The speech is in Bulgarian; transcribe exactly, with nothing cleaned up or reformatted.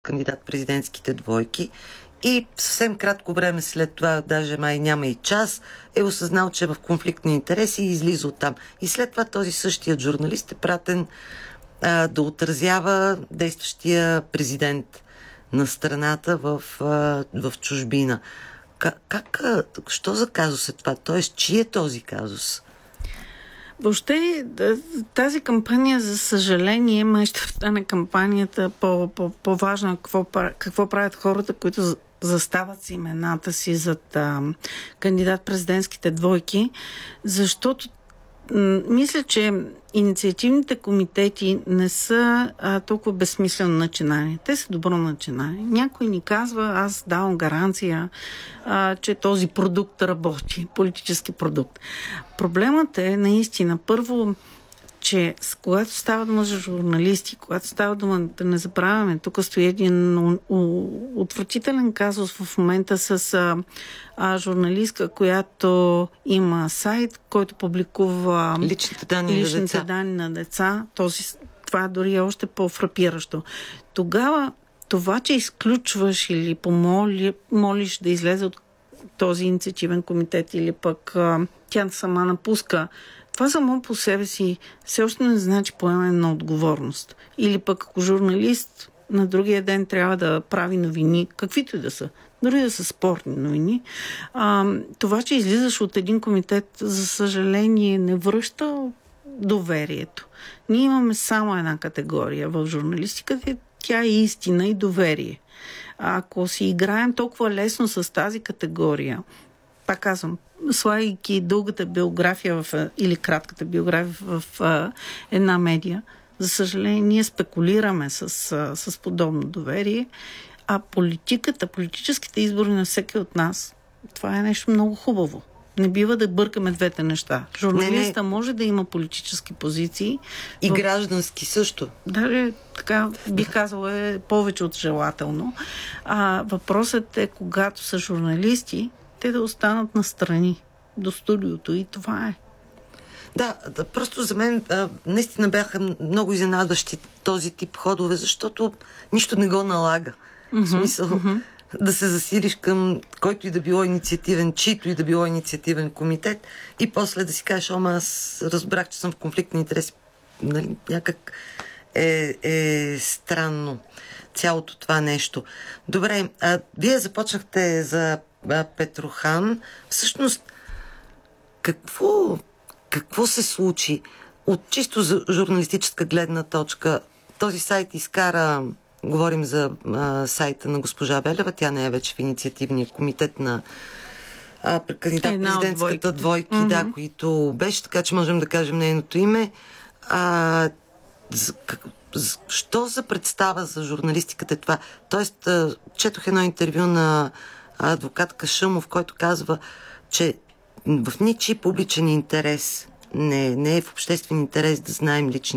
кандидат-президентските двойки и съвсем кратко време след това, даже май няма и час, е осъзнал, че е в конфликт на интереси и излиза оттам. И след това този същият журналист е пратен а, да отразява действащия президент на страната в, а, в чужбина. Как, как, що за казус е това? Тоест, чи е този казус? Въобще тази кампания, за съжаление, май ще стане кампанията по, по, по-важна какво, какво правят хората, които застават с имената си зад а, кандидат-президентските двойки, защото м- мисля, че инициативните комитети не са а, толкова безсмислено начинание. Те са добро начинание. Някой ни казва, аз давам гаранция, а, че този продукт работи, политически продукт. Проблемът е наистина, първо, че когато става дума за журналисти, когато става дума, да не забравяме, тук стои един отвратителен казус в момента с а, а, журналистка, която има сайт, който публикува личните данни, личните на, деца. данни на деца. Този, това дори е още по-фрапиращо. Тогава това, че изключваш или помоли, молиш да излезе от този инициативен комитет или пък а, тя сама напуска, това само по себе си все още не значи поемане на отговорност. Или пък ако журналист на другия ден трябва да прави новини, каквито и да са, дори да са спортни новини, а, това, че излизаш от един комитет, за съжаление, не връща доверието. Ние имаме само една категория в журналистиката, тя е истина и доверие. А ако си играем толкова лесно с тази категория, пак казвам, слагайки дългата биография в, или кратката биография в, в една медия, за съжаление, ние спекулираме с, с подобно доверие, а политиката, политическите избори на всеки от нас, това е нещо много хубаво. Не бива да бъркаме двете неща. Журналиста не, не. може да има политически позиции. И в... граждански също. Даже така бих казала е повече от желателно. А въпросът е, когато са журналисти, те да останат настрани до студиото и това е. Да, да, просто за мен а, наистина бяха много изненадващи този тип ходове, защото нищо не го налага. Mm-hmm, в смисъл mm-hmm. да се засилиш към който и да било инициативен, чийто и да било инициативен комитет и после да си кажеш, ама аз разбрах, че съм в конфликт на интереси. Нали, някак е, е странно цялото това нещо. Добре, а, вие започнахте за а, Петрохан. Всъщност, какво, какво се случи? От чисто за журналистическа гледна точка, този сайт изкара, говорим за а, сайта на госпожа Велева, тя не е вече в инициативния комитет на кандидат-президентската двойки, mm-hmm. да, които беше, така че можем да кажем нейното име. А, за, как, за, що за представа за журналистиката е това? Тоест, а, четох едно интервю на адвокат Кашъмов, който казва, че в ничий публичен интерес не, не е в обществен интерес да знаем лични